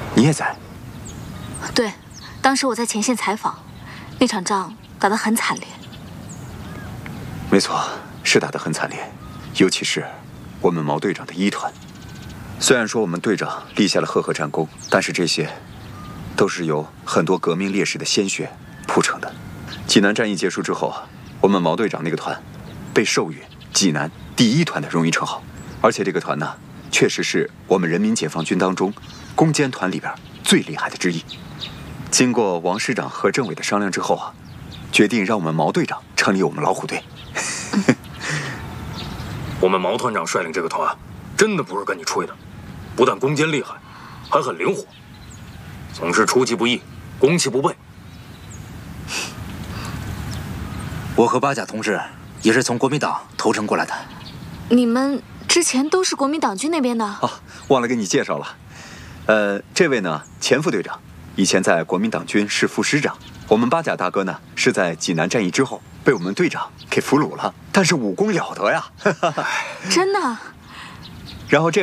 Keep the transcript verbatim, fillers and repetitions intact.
你也在？ 对，当时我在前线采访，那场仗打得很惨烈。 没错，是打得很惨烈，尤其是我们毛队长的一团。虽然说我们队长立下了赫赫战功，但是这些都是由很多革命烈士的鲜血铺成的。济南战役结束之后啊，我们毛队长那个团被授予济南第一团的荣誉称号，而且这个团呢，确实是我们人民解放军当中攻坚团里边最厉害的之一。经过王师长和政委的商量之后啊，决定让我们毛队长成立我们老虎队。 我们毛团长率领这个团，真的不是跟你吹的，不但攻坚厉害，还很灵活，总是出其不意，攻其不备。 我和八甲同志也是从国民党投诚过来的。 你们之前都是国民党军那边的？ 哦，忘了给你介绍了。呃，这位呢，钱副队长，以前在国民党军是副师长。我们八甲大哥呢，是在济南战役之后被我们队长给俘虏了，但是武功了得呀。 真的？ 然后这。